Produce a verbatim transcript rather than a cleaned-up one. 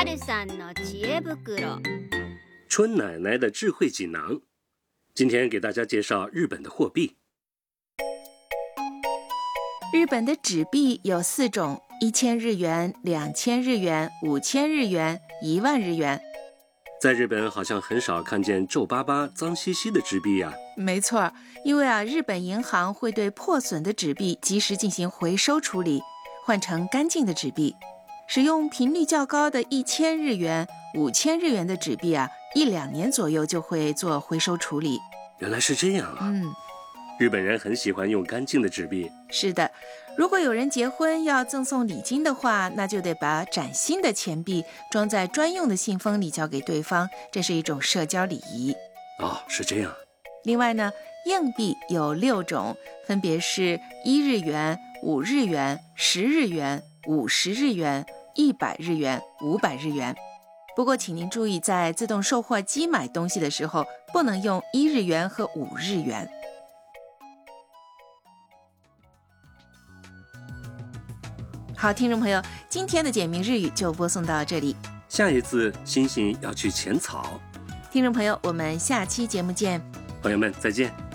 るさんの知恵袋。 春奶奶的智慧锦囊。今天给大家介绍日本的货币。 日本的纸币有四种：一千日元、两千日元、五千日元、一万日元。 在日本好像很少看见皱巴巴、脏兮兮的纸币呀。 没错，因为啊，日本银行会对破损的纸币及时进行回收处理，换成干净的纸币。使用频率较高的一千日元、五千日元的纸币啊，一两年左右就会做回收处理。 原来是这样啊。 嗯， 日本人很喜欢用干净的纸币。 是的，如果有人结婚要赠送礼金的话，那就得把崭新的钱币装在专用的信封里交给对方，这是一种社交礼仪。 哦，是这样。 另外呢，硬币有六种，分别是一日元、五日元、十日元、五十日元、一百日元、五百日元。不过请您注意，在自动售货机买东西的时候，不能用一日元和五日元。好，听众朋友，今天的简明日语就播送到这里。 下一次星星要去浅草。 听众朋友，我们下期节目见。 朋友们，再见。